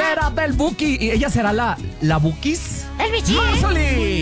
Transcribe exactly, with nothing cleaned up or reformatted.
será del Buki? ¿Y ella será la, la Bukis? El bichín. ¡Marzoli!